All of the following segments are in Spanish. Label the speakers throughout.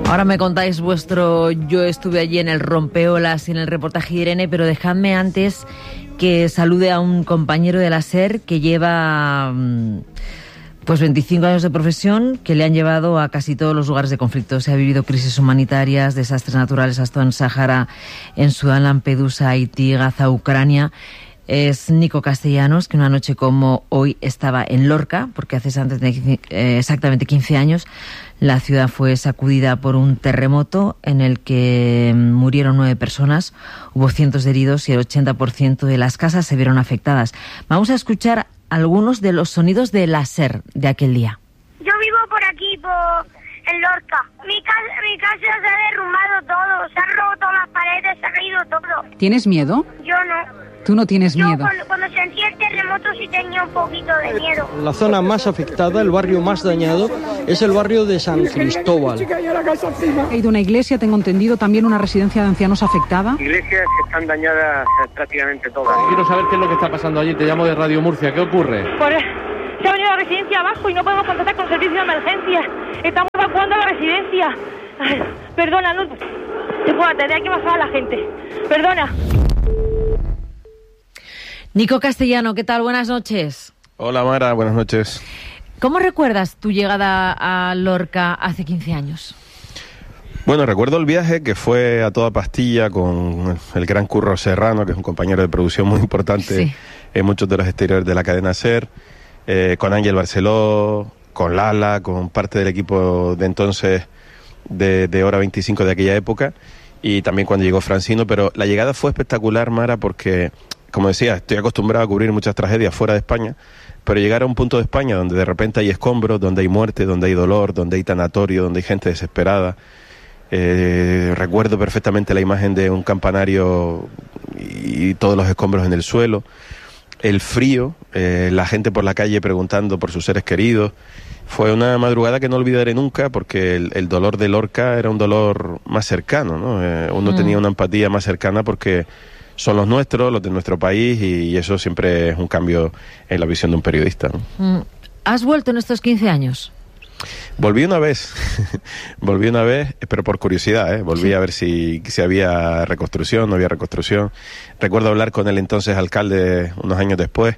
Speaker 1: Ahora me contáis vuestro yo estuve allí en el rompeolas y en el reportaje de Irene, pero dejadme antes que salude a un compañero de la SER que lleva pues 25 años de profesión, que le han llevado a casi todos los lugares de conflicto. Se ha vivido crisis humanitarias, desastres naturales, hasta en Sáhara, en Sudán, Lampedusa, Haití, Gaza, Ucrania. Es Nico Castellanos, que una noche como hoy estaba en Lorca, porque hace exactamente 15 años la ciudad fue sacudida por un terremoto en el que murieron 9 personas, hubo cientos de heridos y el 80% de las casas se vieron afectadas. Vamos a escuchar algunos de los sonidos de la SER de aquel día.
Speaker 2: Yo vivo por aquí, en Lorca. Mi casa se ha derrumbado todo, se han roto las paredes, se ha caído todo.
Speaker 3: ¿Tienes miedo?
Speaker 2: Yo no.
Speaker 3: ¿Tú no tienes miedo?
Speaker 2: Cuando sentí el terremoto sí tenía un poquito de miedo.
Speaker 4: La zona más afectada, el barrio más dañado, es el barrio de San Cristóbal.
Speaker 3: Ha ido una iglesia, tengo entendido, también una residencia de ancianos afectada.
Speaker 5: Iglesias están dañadas prácticamente todas.
Speaker 6: Quiero saber qué es lo que está pasando allí. Te llamo de Radio Murcia. ¿Qué ocurre?
Speaker 7: Se ha venido la residencia abajo y no podemos contactar con servicio de emergencia. Estamos evacuando la residencia. Ay, perdona, no te puedo atender, hay que bajar a la gente. Perdona.
Speaker 1: Nico Castellano, ¿qué tal? Buenas noches.
Speaker 8: Hola Mara, buenas noches.
Speaker 1: ¿Cómo recuerdas tu llegada a Lorca hace 15 años?
Speaker 8: Bueno, recuerdo el viaje que fue a toda pastilla con el gran Curro Serrano, que es un compañero de producción muy importante en muchos de los exteriores de la cadena SER, con Ángel Barceló, con Lala, con parte del equipo de entonces de Hora 25 de aquella época, y también cuando llegó Francino. Pero la llegada fue espectacular, Mara, porque, como decía, estoy acostumbrado a cubrir muchas tragedias fuera de España, pero llegar a un punto de España donde de repente hay escombros, donde hay muerte, donde hay dolor, donde hay tanatorio, donde hay gente desesperada. Recuerdo perfectamente la imagen de un campanario y todos los escombros en el suelo, el frío, la gente por la calle preguntando por sus seres queridos. Fue una madrugada que no olvidaré nunca, porque el dolor de Lorca era un dolor más cercano, ¿no? Uno tenía una empatía más cercana porque son los nuestros, los de nuestro país, y eso siempre es un cambio en la visión de un periodista, ¿no?
Speaker 1: ¿Has vuelto en estos 15 años?
Speaker 8: Volví una vez, pero por curiosidad, volví a ver si había reconstrucción, no había reconstrucción. Recuerdo hablar con el entonces alcalde unos años después,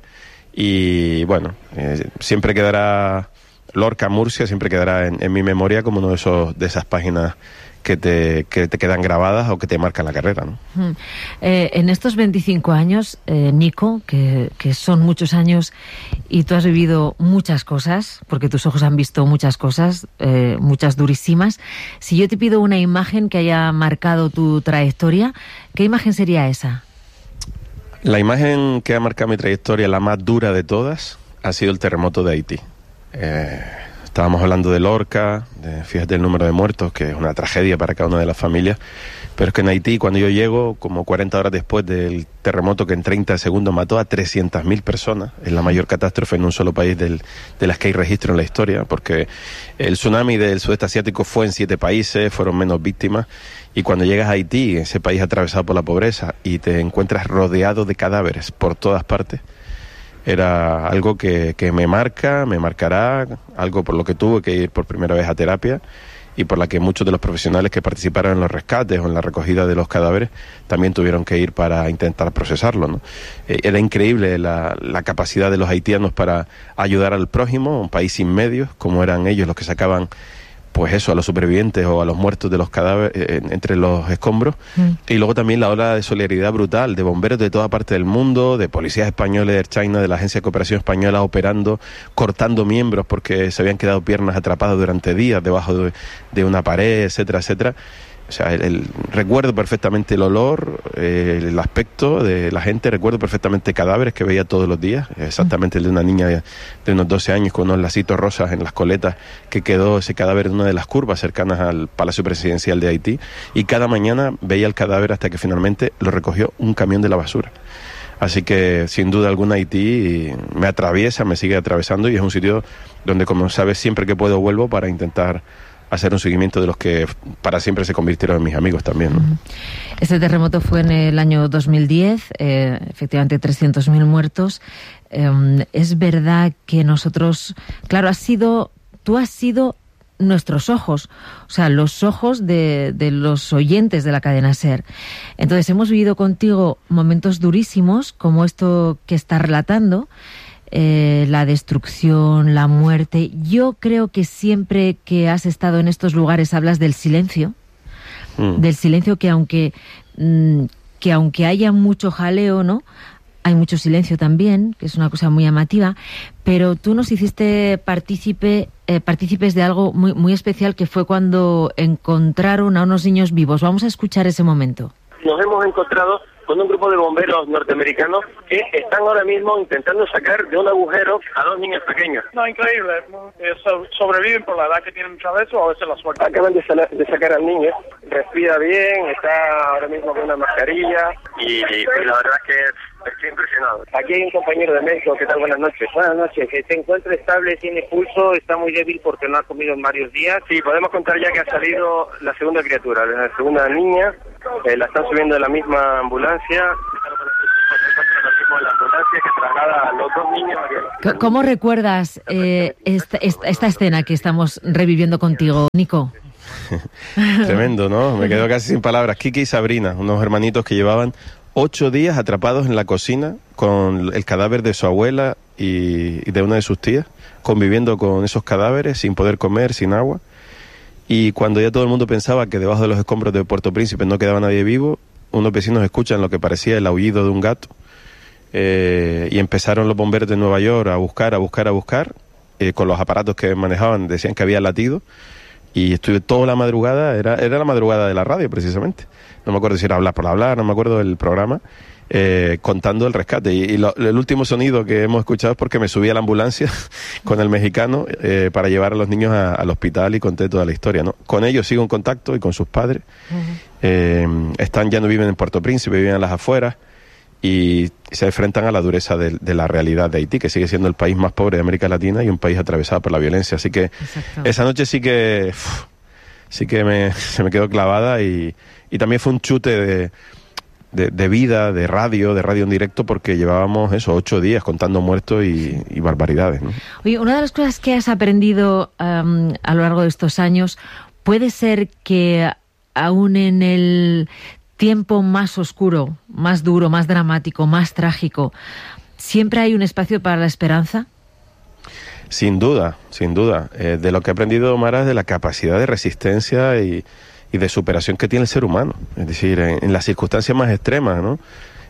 Speaker 8: y bueno, siempre quedará Lorca, Murcia, siempre quedará en mi memoria como uno de esas páginas que te quedan grabadas o que te marcan la carrera, ¿no?
Speaker 1: En estos 25 años, Nico, que son muchos años y tú has vivido muchas cosas, porque tus ojos han visto muchas cosas, muchas durísimas. Si yo te pido una imagen que haya marcado tu trayectoria, ¿qué imagen sería esa?
Speaker 8: La imagen que ha marcado mi trayectoria, la más dura de todas, ha sido el terremoto de Haití. Estábamos hablando de Lorca, fíjate el número de muertos, que es una tragedia para cada una de las familias, pero es que en Haití, cuando yo llego, como 40 horas después del terremoto que en 30 segundos mató a 300.000 personas, es la mayor catástrofe en un solo país de las que hay registro en la historia, porque el tsunami del sudeste asiático fue en 7 países, fueron menos víctimas, y cuando llegas a Haití, ese país atravesado por la pobreza, y te encuentras rodeado de cadáveres por todas partes, era algo que me marcará, algo por lo que tuve que ir por primera vez a terapia, y por la que muchos de los profesionales que participaron en los rescates o en la recogida de los cadáveres también tuvieron que ir para intentar procesarlo, ¿no? Era increíble la capacidad de los haitianos para ayudar al prójimo, un país sin medios, como eran ellos los que sacaban, pues eso, a los supervivientes o a los muertos de los cadáveres entre los escombros. Y luego también la ola de solidaridad brutal de bomberos de toda parte del mundo, de policías españoles, de Air China, de la Agencia de Cooperación Española, operando, cortando miembros porque se habían quedado piernas atrapadas durante días debajo de una pared, etcétera, etcétera. O sea, recuerdo perfectamente el olor, el aspecto de la gente, recuerdo perfectamente cadáveres que veía todos los días, exactamente el de una niña de unos 12 años con unos lacitos rosas en las coletas, que quedó ese cadáver en una de las curvas cercanas al Palacio Presidencial de Haití, y cada mañana veía el cadáver hasta que finalmente lo recogió un camión de la basura. Así que, sin duda alguna, Haití me atraviesa, me sigue atravesando, y es un sitio donde, como sabes, siempre que puedo vuelvo para intentar hacer un seguimiento de los que para siempre se convirtieron en mis amigos también, ¿no?
Speaker 1: Este terremoto fue en el año 2010, efectivamente 300.000 muertos. Es verdad que nosotros, claro, tú has sido nuestros ojos, o sea, los ojos de los oyentes de la cadena SER. Entonces hemos vivido contigo momentos durísimos, como esto que estás relatando, la destrucción, la muerte. Yo creo que siempre que has estado en estos lugares hablas del silencio, del silencio que aunque haya mucho jaleo, ¿no?, hay mucho silencio también, que es una cosa muy llamativa, pero tú nos hiciste partícipes de algo muy, muy especial, que fue cuando encontraron a unos niños vivos. Vamos a escuchar ese momento.
Speaker 5: Nos hemos encontrado con un grupo de bomberos norteamericanos que están ahora mismo intentando sacar de un agujero a 2 niños pequeños.
Speaker 9: No, increíble. Sobreviven por la edad que tienen muchas veces o a veces la suerte.
Speaker 5: Acaban de sacar al niño, respira bien, está ahora mismo con una mascarilla y la verdad es que estoy impresionado. Aquí hay un compañero de México. ¿Qué tal? Buenas noches.
Speaker 10: Buenas noches. Que se encuentra estable, tiene pulso, está muy débil porque no ha comido en varios días.
Speaker 5: Sí, podemos contar ya que ha salido la segunda criatura, la segunda niña. La están subiendo de la misma ambulancia. La ambulancia que traslada a los 2 niños.
Speaker 1: ¿Cómo recuerdas esta escena que estamos reviviendo contigo, Nico?
Speaker 8: Tremendo, ¿no? Me quedo casi sin palabras. Kiki y Sabrina, unos hermanitos que llevaban 8 días atrapados en la cocina con el cadáver de su abuela y de una de sus tías, conviviendo con esos cadáveres sin poder comer, sin agua. Y cuando ya todo el mundo pensaba que debajo de los escombros de Puerto Príncipe no quedaba nadie vivo, unos vecinos escuchan lo que parecía el aullido de un gato, y empezaron los bomberos de Nueva York a buscar, con los aparatos que manejaban decían que había latido, y estuve toda la madrugada, era la madrugada de la radio precisamente, no me acuerdo si era Hablar por Hablar, no me acuerdo del programa, contando el rescate. Y el último sonido que hemos escuchado es porque me subí a la ambulancia con el mexicano para llevar a los niños al hospital y conté toda la historia, ¿no? Con ellos sigo en contacto y con sus padres. Ya no viven en Puerto Príncipe, viven en las afueras y se enfrentan a la dureza de la realidad de Haití, que sigue siendo el país más pobre de América Latina y un país atravesado por la violencia. Así que exacto. Esa noche sí que se me quedó clavada y también fue un chute de vida, de radio en directo, porque llevábamos 8 días contando muertos y barbaridades, ¿no?
Speaker 1: Oye, una de las cosas que has aprendido a lo largo de estos años, puede ser que aún en el tiempo más oscuro, más duro, más dramático, más trágico, ¿siempre hay un espacio para la esperanza?
Speaker 8: Sin duda. De lo que he aprendido, Mara, es de la capacidad de resistencia y de superación que tiene el ser humano. Es decir, en las circunstancias más extremas, ¿no?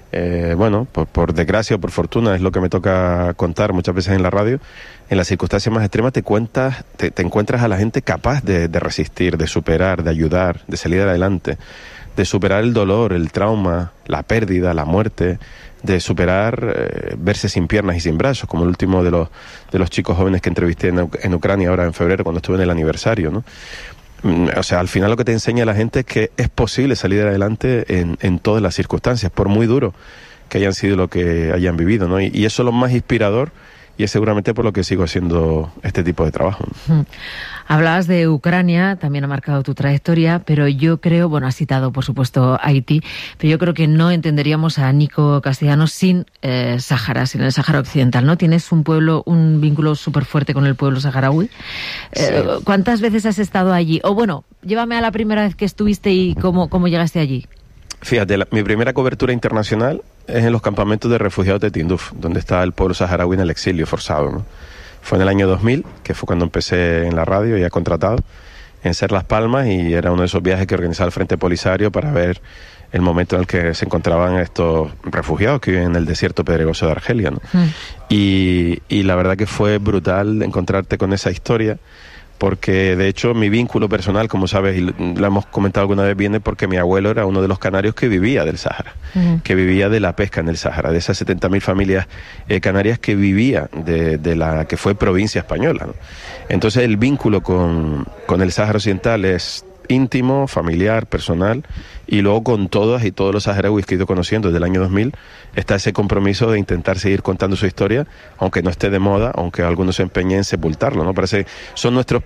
Speaker 8: Por desgracia o por fortuna, es lo que me toca contar muchas veces en la radio. En las circunstancias más extremas te encuentras a la gente capaz de resistir, de superar, de ayudar, de salir adelante, de superar el dolor, el trauma, la pérdida, la muerte, de superar verse sin piernas y sin brazos, como el último de los chicos jóvenes que entrevisté en Ucrania ahora en febrero, cuando estuve en el aniversario, ¿no? O sea, al final lo que te enseña la gente es que es posible salir adelante en todas las circunstancias, por muy duro que hayan sido lo que hayan vivido, ¿no? Y eso es lo más inspirador, y es seguramente por lo que sigo haciendo este tipo de trabajo.
Speaker 1: Hablabas de Ucrania, también ha marcado tu trayectoria, pero yo creo, has citado por supuesto Haití, pero yo creo que no entenderíamos a Nico Castellanos sin Sáhara, sin el Sáhara Occidental, ¿no? Tienes un vínculo súper fuerte con el pueblo saharaui. Sí. ¿Cuántas veces has estado allí? Llévame a la primera vez que estuviste y cómo llegaste allí.
Speaker 8: Fíjate, mi primera cobertura internacional es en los campamentos de refugiados de Tinduf, donde está el pueblo saharaui en el exilio forzado, ¿no? Fue en el año 2000, que fue cuando empecé en la radio, ya contratado, en Ser Las Palmas, y era uno de esos viajes que organizaba el Frente Polisario para ver el momento en el que se encontraban estos refugiados que viven en el desierto pedregoso de Argelia, ¿no? Y la verdad que fue brutal encontrarte con esa historia, porque de hecho mi vínculo personal, como sabes, y lo hemos comentado alguna vez, viene porque mi abuelo era uno de los canarios que vivía del Sáhara, que vivía de la pesca en el Sáhara, de esas 70.000 familias canarias que vivía de la que fue provincia española, ¿no? Entonces el vínculo con el Sáhara Occidental es íntimo, familiar, personal, y luego con todas y todos los saharauis que he ido conociendo desde el año 2000 está ese compromiso de intentar seguir contando su historia, aunque no esté de moda, aunque algunos se empeñen en sepultarlo, ¿no? Son nuestros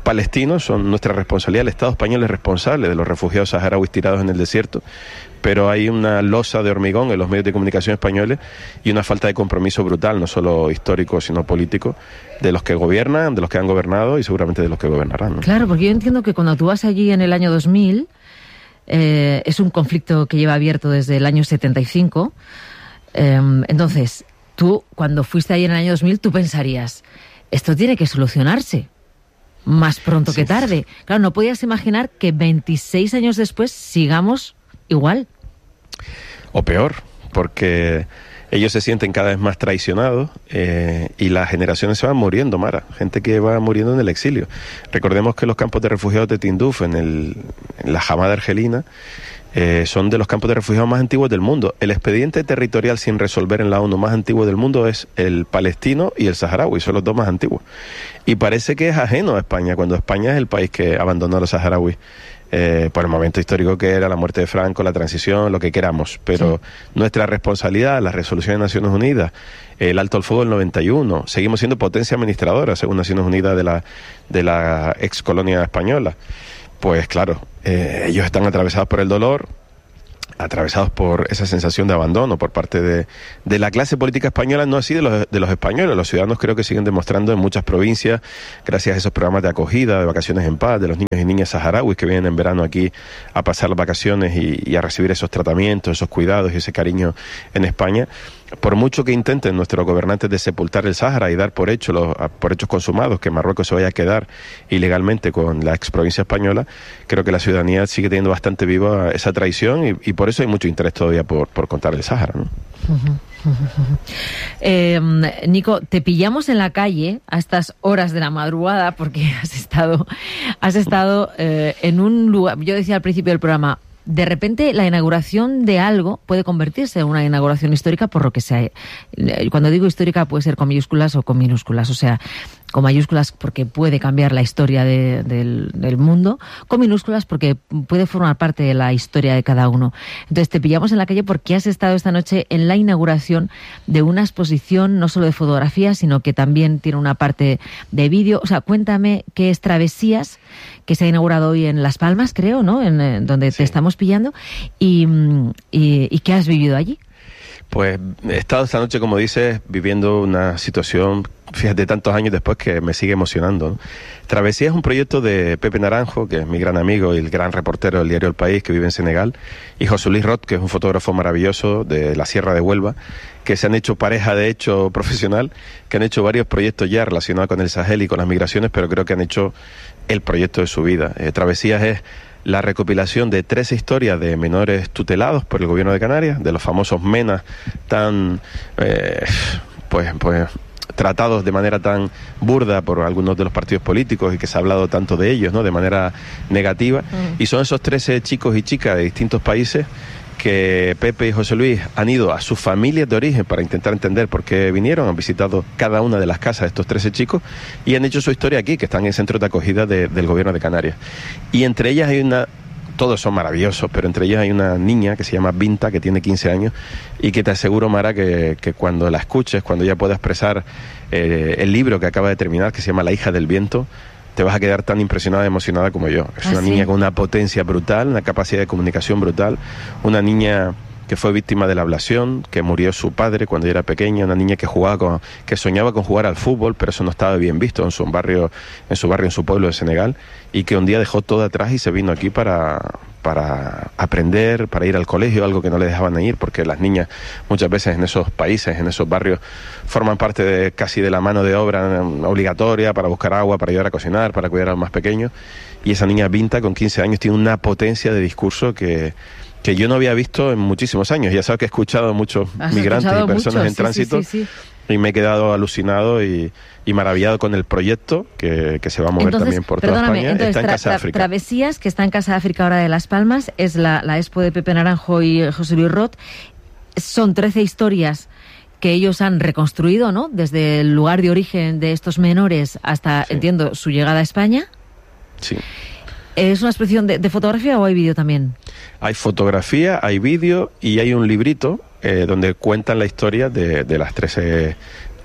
Speaker 8: palestinos son nuestra responsabilidad. El Estado español es responsable de los refugiados saharauis tirados en el desierto, pero hay una losa de hormigón en los medios de comunicación españoles y una falta de compromiso brutal, no solo histórico, sino político, de los que gobiernan, de los que han gobernado y seguramente de los que gobernarán, ¿no?
Speaker 1: Claro, porque yo entiendo que cuando tú vas allí en el año 2000, es un conflicto que lleva abierto desde el año 75, entonces, tú, cuando fuiste allí en el año 2000, tú pensarías, esto tiene que solucionarse más pronto que tarde. Claro, no podías imaginar que 26 años después sigamos igual.
Speaker 8: O peor, porque ellos se sienten cada vez más traicionados y las generaciones se van muriendo, Mara. Gente que va muriendo en el exilio. Recordemos que los campos de refugiados de Tinduf, en la Hamada argelina, son de los campos de refugiados más antiguos del mundo. El expediente territorial sin resolver en la ONU más antiguo del mundo es el palestino y el saharaui, son los dos más antiguos. Y parece que es ajeno a España, cuando España es el país que abandonó a los saharauis por el momento histórico que era la muerte de Franco, la transición, lo que queramos. Pero nuestra responsabilidad, la resolución de Naciones Unidas, el alto al fuego del 91, seguimos siendo potencia administradora, según Naciones Unidas, de la ex colonia española. Pues claro, ellos están atravesados por el dolor, atravesados por esa sensación de abandono por parte de la clase política española, no así de los españoles. Los ciudadanos creo que siguen demostrando en muchas provincias, gracias a esos programas de acogida, de vacaciones en paz, de los niños y niñas saharauis que vienen en verano aquí a pasar las vacaciones y a recibir esos tratamientos, esos cuidados y ese cariño en España. Por mucho que intenten nuestros gobernantes de sepultar el Sáhara y dar por hechos consumados que Marruecos se vaya a quedar ilegalmente con la exprovincia española, creo que la ciudadanía sigue teniendo bastante viva esa traición y por eso hay mucho interés todavía por contar el Sáhara, ¿no?
Speaker 1: Nico, te pillamos en la calle a estas horas de la madrugada porque has estado en un lugar. Yo decía al principio del programa, de repente la inauguración de algo puede convertirse en una inauguración histórica por lo que sea. Cuando digo histórica puede ser con mayúsculas o con minúsculas, o sea, con mayúsculas porque puede cambiar la historia del mundo, con minúsculas porque puede formar parte de la historia de cada uno. Entonces te pillamos en la calle porque has estado esta noche en la inauguración de una exposición no solo de fotografía, sino que también tiene una parte de vídeo. O sea, cuéntame qué es Travesías, que se ha inaugurado hoy en Las Palmas, creo, ¿no? En donde te estamos pillando, y qué has vivido allí.
Speaker 8: Pues he estado esta noche, como dices, viviendo una situación, fíjate, tantos años después que me sigue emocionando, ¿no? Travesía es un proyecto de Pepe Naranjo, que es mi gran amigo y el gran reportero del diario El País, que vive en Senegal, y José Luis Roth, que es un fotógrafo maravilloso de la Sierra de Huelva, que se han hecho pareja de hecho profesional, que han hecho varios proyectos ya relacionados con el Sahel y con las migraciones, pero creo que han hecho el proyecto de su vida. Travesías es la recopilación de 13 historias de menores tutelados por el gobierno de Canarias, de los famosos MENA tan pues tratados de manera tan burda por algunos de los partidos políticos y que se ha hablado tanto de ellos, ¿no?, de manera negativa. Y son esos 13 chicos y chicas de distintos países que Pepe y José Luis han ido a sus familias de origen para intentar entender por qué vinieron, han visitado cada una de las casas de estos 13 chicos y han hecho su historia aquí, que están en centros de acogida del gobierno de Canarias. Y entre ellas hay todos son maravillosos, pero entre ellas hay una niña que se llama Binta, que tiene 15 años, y que te aseguro, Mara, que cuando la escuches, cuando ella pueda expresar el libro que acaba de terminar, que se llama La hija del viento, te vas a quedar tan impresionada y emocionada como yo. Es una niña con una potencia brutal, una capacidad de comunicación brutal, una niña que fue víctima de la ablación, que murió su padre cuando ella era pequeña, una niña que soñaba con jugar al fútbol, pero eso no estaba bien visto en su barrio, en su pueblo de Senegal, y que un día dejó todo atrás y se vino aquí para aprender, para ir al colegio, algo que no le dejaban ir, porque las niñas muchas veces en esos países, en esos barrios, forman parte casi de la mano de obra obligatoria para buscar agua, para ayudar a cocinar, para cuidar a los más pequeños. Y esa niña Binta, con 15 años, tiene una potencia de discurso que yo no había visto en muchísimos años. Ya sabes que he escuchado muchos migrantes y personas en tránsito. Sí. Y me he quedado alucinado y maravillado con el proyecto que se va a mover también por toda España. Está en Casa de África.
Speaker 1: Travesías, que está en Casa de África ahora de Las Palmas, es la expo de Pepe Naranjo y José Luis Roth. Son 13 historias que ellos han reconstruido, ¿no?, desde el lugar de origen de estos menores hasta, entiendo, su llegada a España.
Speaker 8: Sí.
Speaker 1: ¿Es una exposición de fotografía o hay vídeo también?
Speaker 8: Hay fotografía, hay vídeo y hay un librito donde cuentan la historia de las 13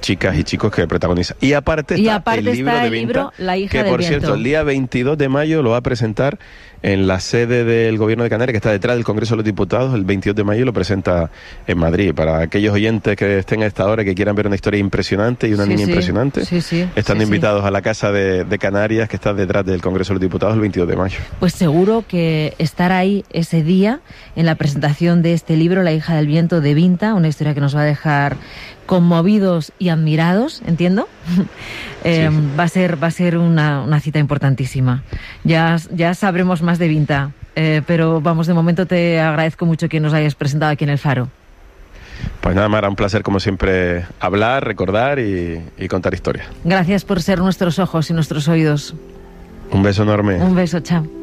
Speaker 8: chicas y chicos que protagonizan. Y aparte está el libro de Vinta,
Speaker 1: La hija
Speaker 8: que
Speaker 1: del
Speaker 8: por
Speaker 1: viento.
Speaker 8: cierto, el día 22 de mayo lo va a presentar en la sede del Gobierno de Canarias, que está detrás del Congreso de los Diputados. El 22 de mayo lo presenta en Madrid. Para aquellos oyentes que estén a esta hora y que quieran ver una historia impresionante y una niña impresionante, están invitados a la Casa de Canarias, que está detrás del Congreso de los Diputados, el 22 de mayo.
Speaker 1: Pues seguro que estar ahí ese día en la presentación de este libro, La hija del viento, de Vinta, una historia que nos va a dejar conmovidos y admirados, entiendo. Va a ser una cita importantísima. Ya sabremos más de Vinta, pero vamos, de momento te agradezco mucho que nos hayas presentado aquí en El Faro.
Speaker 8: Pues nada, Mara, un placer como siempre hablar, recordar y contar historias.
Speaker 1: Gracias por ser nuestros ojos y nuestros oídos.
Speaker 8: Un beso enorme.
Speaker 1: Un beso, chao.